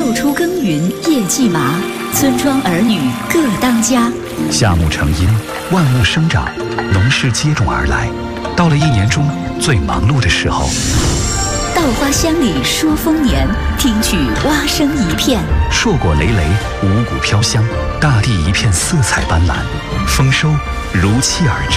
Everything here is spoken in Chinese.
昼出耕耘夜绩麻，村庄儿女各当家。 夏木成荫，万物生长，农事接踵而来。到了一年中最忙碌的时候， 稻花香里说丰年，听取蛙声一片。 硕果累累，五谷飘香，大地一片色彩斑斓，丰收如期而至。